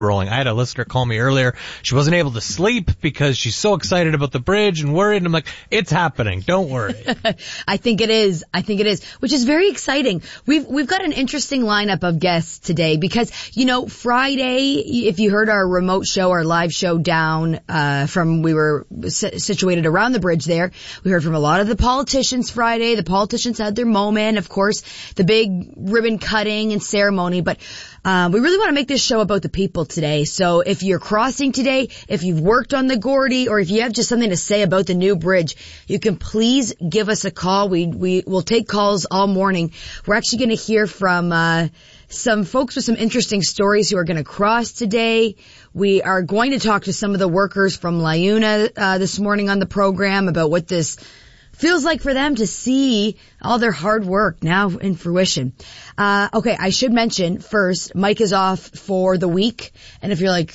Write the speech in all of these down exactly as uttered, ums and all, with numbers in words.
rolling. I had a listener call me earlier. She wasn't able to sleep because she's so excited about the bridge and worried. And I'm like, it's happening. Don't worry. I think it is. I think it is, which is very exciting. We've, we've got an interesting lineup of guests today because, you know, Friday, if you heard our remote show, our live show down, uh, from, we were situated around the bridge there. We heard from a lot of the politicians Friday. The politicians had their moment. Of course, the big ribbon cutting and ceremony, but Um, we really want to make this show about the people today. So if you're crossing today, if you've worked on the Gordy, or if you have just something to say about the new bridge, you can please give us a call. We, we will take calls all morning. We're actually going to hear from, uh, some folks with some interesting stories who are going to cross today. We are going to talk to some of the workers from LIUNA, uh, this morning on the program about what this feels like for them to see all their hard work now in fruition. Uh, okay, I should mention first, Mike is off for the week. And if you're like,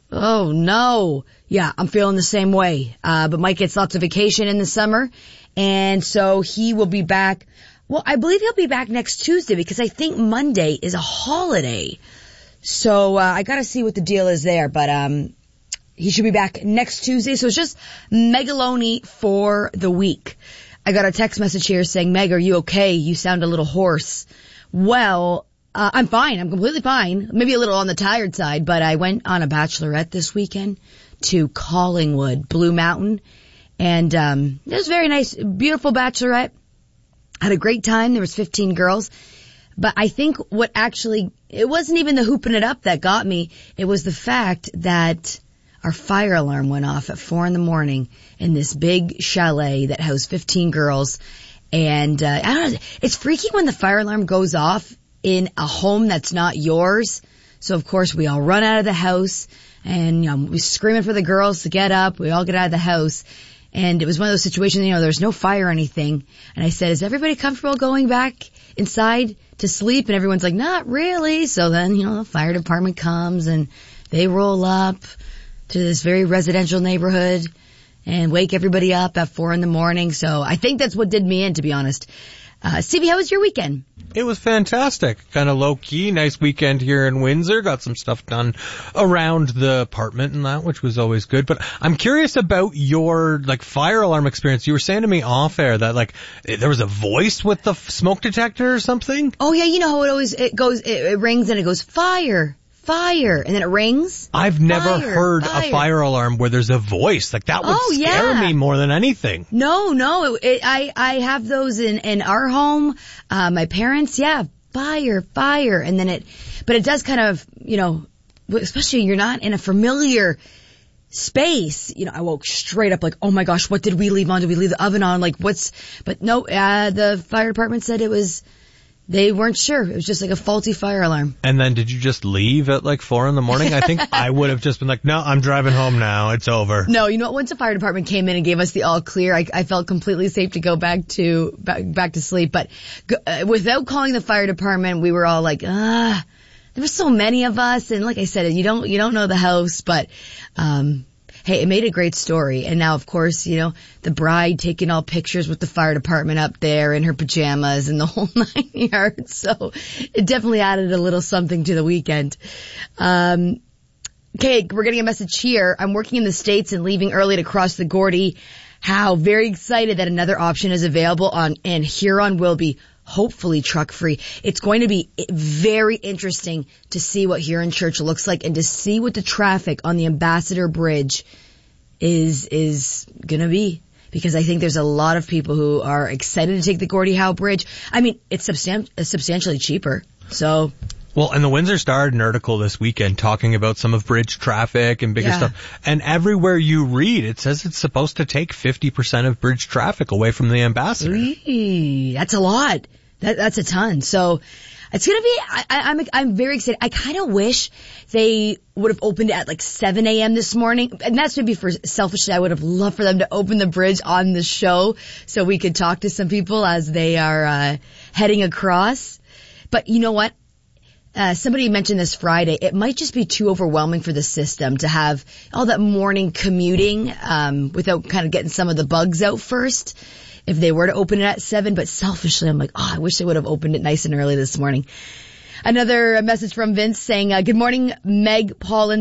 oh no, yeah, I'm feeling the same way. Uh, but Mike gets lots of vacation in the summer. And so he will be back. Well, I believe he'll be back next Tuesday because I think Monday is a holiday. So, uh, I gotta see what the deal is there, but, um, he should be back next Tuesday. So it's just Megaloni for the week. I got a text message here saying, Meg, are you okay? You sound a little hoarse. Well, uh, I'm fine. I'm completely fine. Maybe a little on the tired side, but I went on a bachelorette this weekend to Collingwood, Blue Mountain. And, um, it was very nice, beautiful bachelorette. Had a great time. There was fifteen girls. But I think what actually, it wasn't even the hooping it up that got me. It was the fact that our fire alarm went off at four in the morning in this big chalet that housed fifteen girls. And, uh, I don't know, it's freaky when the fire alarm goes off in a home that's not yours. So of course we all run out of the house and, you know, we're screaming for the girls to get up. We all get out of the house. And it was one of those situations, you know, there's no fire or anything. And I said, is everybody comfortable going back inside to sleep? And everyone's like, not really. So then, you know, the fire department comes and they roll up to this very residential neighborhood and wake everybody up at four in the morning. So I think that's what did me in, to be honest. Uh, Stevie, how was your weekend? It was fantastic. Kind of low key. Nice weekend here in Windsor. Got some stuff done around the apartment and that, which was always good. But I'm curious about your, like, fire alarm experience. You were saying to me off air that, like, there was a voice with the smoke detector or something? Oh yeah, you know how it always, it goes, it, it rings and it goes, fire. Fire, and then it rings. I've never fire, heard fire. a fire alarm where there's a voice. Like, that would oh, scare yeah. me more than anything. No, no, it, it, I, I have those in, in our home. Uh, my parents, yeah, fire, fire. And then it, but it does kind of, you know, especially you're not in a familiar space. You know, I woke straight up like, oh my gosh, what did we leave on? Did we leave the oven on? Like, what's, but no, uh, the fire department said it was, they weren't sure. It was just like a faulty fire alarm. And then did you just leave at like four in the morning? I think I would have just been like, no, I'm driving home now. It's over. No, you know what? Once the fire department came in and gave us the all clear, I, I felt completely safe to go back to, back, back to sleep. But uh, without calling the fire department, we were all like, ah, there were so many of us. And like I said, you don't, you don't know the house, but, um, hey, it made a great story. And now, of course, you know, the bride taking all pictures with the fire department up there in her pajamas and the whole nine yards. So it definitely added a little something to the weekend. Um, okay, we're getting a message here. I'm working in the States and leaving early to cross the Gordy. How very excited that another option is available on, and Huron will be hopefully truck free. It's going to be very interesting to see what Huron Church looks like and to see what the traffic on the Ambassador Bridge is, is gonna be. Because I think there's a lot of people who are excited to take the Gordie Howe Bridge. I mean, it's substan- substantially cheaper. So. Well, and the Windsor Star had an article this weekend talking about some of bridge traffic and bigger yeah. stuff. And everywhere you read, it says it's supposed to take fifty percent of bridge traffic away from the Ambassador. Eee, that's a lot. That, that's a ton. So it's going to be, I, I'm, I'm very excited. I kind of wish they would have opened at like seven a.m. this morning. And that's maybe for selfishly. I would have loved for them to open the bridge on the show so we could talk to some people as they are, uh, heading across. But you know what? Uh, somebody mentioned this Friday. It might just be too overwhelming for the system to have all that morning commuting, um, without kind of getting some of the bugs out first. If they were to open it at seven, but selfishly, I'm like, oh, I wish they would have opened it nice and early this morning. Another message from Vince saying, uh, good morning, Meg, Paul, and